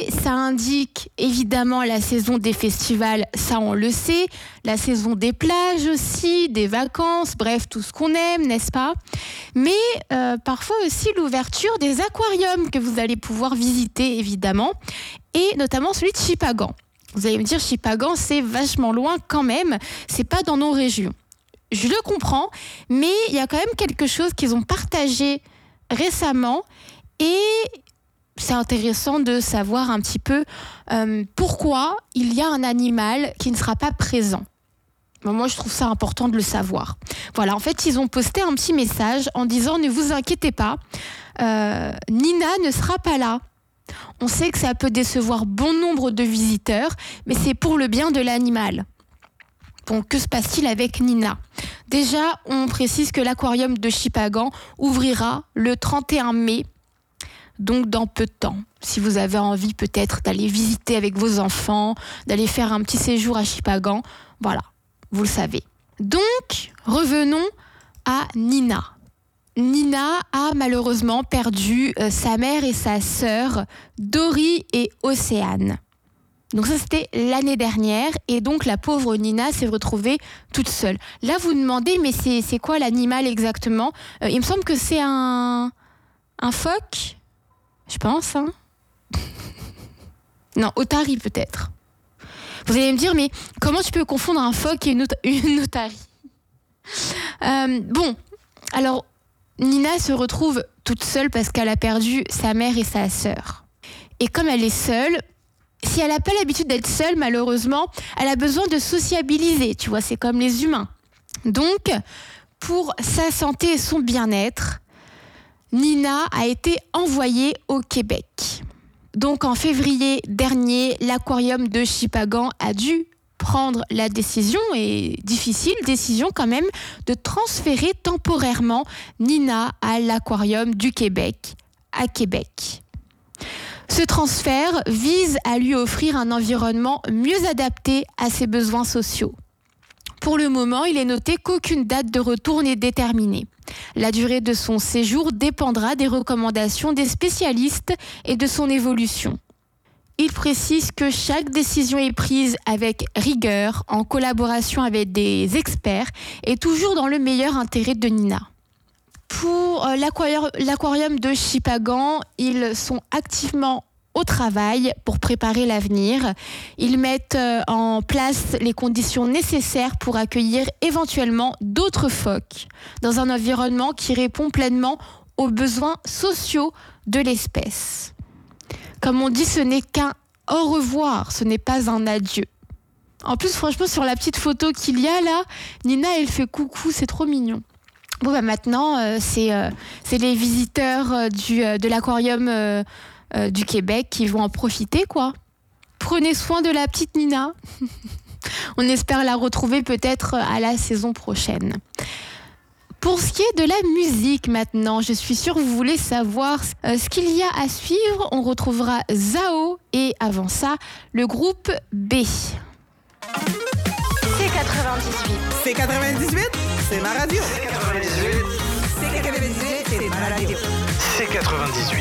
ça indique évidemment la saison des festivals, ça on le sait, la saison des plages aussi, des vacances, bref, tout ce qu'on aime, n'est-ce pas ? Mais parfois aussi l'ouverture des aquariums que vous allez pouvoir visiter évidemment, et notamment celui de Shippagan. Vous allez me dire, Shippagan, c'est vachement loin quand même, c'est pas dans nos régions. Je le comprends, mais il y a quand même quelque chose qu'ils ont partagé récemment et c'est intéressant de savoir un petit peu pourquoi il y a un animal qui ne sera pas présent. Moi, je trouve ça important de le savoir. Voilà, en fait, ils ont posté un petit message en disant « Ne vous inquiétez pas, Nina ne sera pas là. On sait que ça peut décevoir bon nombre de visiteurs, mais c'est pour le bien de l'animal. » Bon, que se passe-t-il avec Nina ? Déjà, on précise que l'aquarium de Shippagan ouvrira le 31 mai, donc dans peu de temps. Si vous avez envie peut-être d'aller visiter avec vos enfants, d'aller faire un petit séjour à Shippagan, voilà, vous le savez. Donc, revenons à Nina. Nina a malheureusement perdu sa mère et sa sœur, Dory et Océane. Donc ça, c'était l'année dernière. Et donc, la pauvre Nina s'est retrouvée toute seule. Là, vous demandez, mais c'est quoi l'animal exactement ? Il me semble que c'est un phoque, je pense. Hein. Non, otarie peut-être. Vous allez me dire, mais comment tu peux confondre un phoque et une otarie ? Bon, alors, Nina se retrouve toute seule parce qu'elle a perdu sa mère et sa sœur. Et comme elle est seule, si elle n'a pas l'habitude d'être seule, malheureusement, elle a besoin de sociabiliser, tu vois, c'est comme les humains. Donc, pour sa santé et son bien-être, Nina a été envoyée au Québec. Donc, en février dernier, l'aquarium de Shippagan a dû prendre la décision, et difficile décision quand même, de transférer temporairement Nina à l'aquarium du Québec, à Québec. Ce transfert vise à lui offrir un environnement mieux adapté à ses besoins sociaux. Pour le moment, il est noté qu'aucune date de retour n'est déterminée. La durée de son séjour dépendra des recommandations des spécialistes et de son évolution. Il précise que chaque décision est prise avec rigueur, en collaboration avec des experts et toujours dans le meilleur intérêt de Nina. Pour l'aquarium de Shippagan, ils sont activement au travail pour préparer l'avenir. Ils mettent en place les conditions nécessaires pour accueillir éventuellement d'autres phoques dans un environnement qui répond pleinement aux besoins sociaux de l'espèce. Comme on dit, ce n'est qu'un au revoir, ce n'est pas un adieu. En plus, franchement, sur la petite photo qu'il y a là, Nina, elle fait coucou, c'est trop mignon. Bon, maintenant, c'est les visiteurs de l'aquarium du Québec qui vont en profiter, quoi. Prenez soin de la petite Nina. On espère la retrouver peut-être à la saison prochaine. Pour ce qui est de la musique maintenant, je suis sûre que vous voulez savoir ce qu'il y a à suivre. On retrouvera Zao et avant ça, le groupe B. C'est 98, c'est ma radio. C'est 98, c'est ma radio. C'est 98,